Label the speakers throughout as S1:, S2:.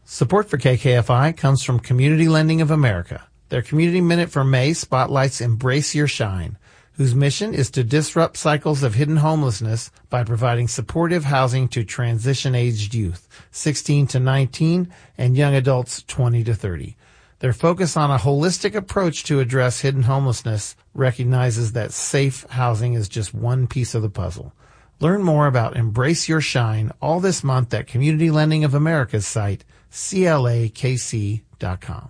S1: Support for KKFI comes from Community Lending of America. Their Community Minute for May spotlights Embrace Your Shine, whose mission is to disrupt cycles of hidden homelessness by providing supportive housing to transition-aged youth, 16 to 19, and young adults 20 to 30. Their focus on a holistic approach to address hidden homelessness recognizes that safe housing is just one piece of the puzzle. Learn more about Embrace Your Shine all this month at Community Lending of America's site, CLAKC.com.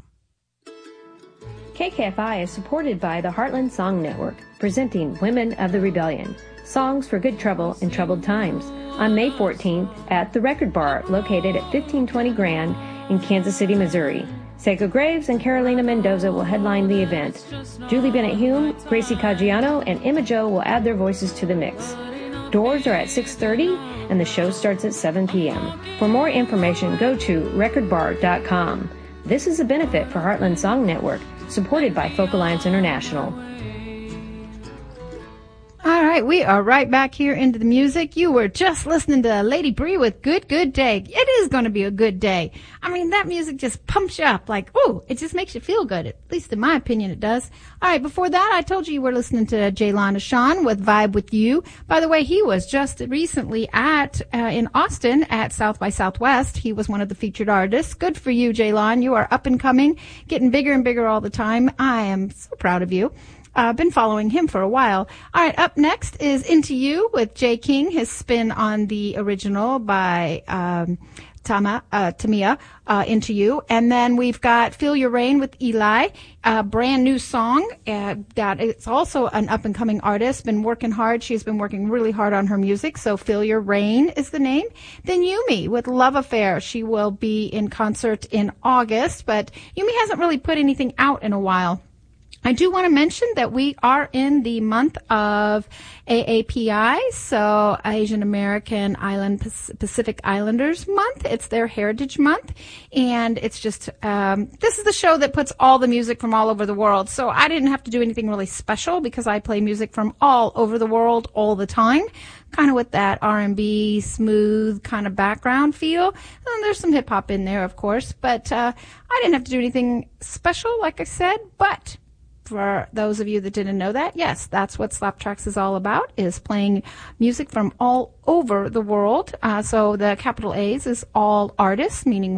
S2: KKFI is supported by the Heartland Song Network, presenting Women of the Rebellion, songs for good trouble in troubled times, on May 14th at the Record Bar, located at 1520 Grand in Kansas City, Missouri. Seiko Graves and Carolina Mendoza will headline the event. Julie Bennett-Hume, Gracie Caggiano, and Emma Joe will add their voices to the mix. Doors are at 6:30 and the show starts at 7 p.m. For more information, go to recordbar.com. This is a benefit for Heartland Song Network, supported by Folk Alliance International.
S3: All right, we are right back here into the music. You were just listening to Lady Bree with Good Day. It is going to be a good day. I mean, that music just pumps you up like, ooh, it just makes you feel good. At least in my opinion, it does. All right, before that, I told you were listening to Jaylon Ashan with Vibe With You. By the way, he was just recently in Austin at South by Southwest. He was one of the featured artists. Good for you, Jaylon. You are up and coming, getting bigger and bigger all the time. I am so proud of you. I've been following him for a while. All right, up next is Into You with Jay King, his spin on the original by Tamia, Into You. And then we've got Feel Your Rain with Eli, a brand new song that it's also an up-and-coming artist, been working hard. She's been working really hard on her music, so Feel Your Rain is the name. Then Yumi with Love Affair. She will be in concert in August, but Yumi hasn't really put anything out in a while. I do want to mention that we are in the month of AAPI, so Asian American Pacific Islanders month. It's their Heritage Month, and it's just, this is the show that puts all the music from all over the world. So I didn't have to do anything really special because I play music from all over the world all the time, kind of with that R&B, smooth kind of background feel. And there's some hip hop in there, of course, but I didn't have to do anything special, like I said, but for those of you that didn't know that, yes, that's what Slap Tracks is all about, is playing music from all over the world. So the capital A's is all artists, meaning